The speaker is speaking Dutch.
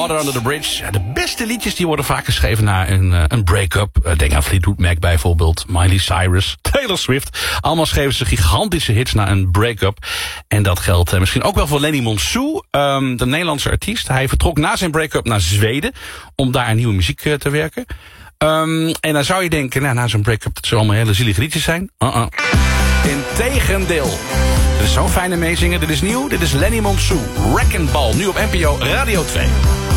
Water Under the Bridge. Ja, de beste liedjes die worden vaak geschreven na een break-up. Denk aan Fleetwood Mac bijvoorbeeld. Miley Cyrus, Taylor Swift. Allemaal schreven ze gigantische hits na een break-up. En dat geldt misschien ook wel voor Lenny Monsoe. De Nederlandse artiest. Hij vertrok na zijn break-up naar Zweden. Om daar aan nieuwe muziek te werken. En dan zou je denken, na zo'n break-up, dat zullen allemaal hele zielige liedjes zijn. Integendeel. Dit is zo'n fijne meezinger. Dit is nieuw. Dit is Lenny Monsoe. Wrecking Ball. Nu op NPO Radio 2.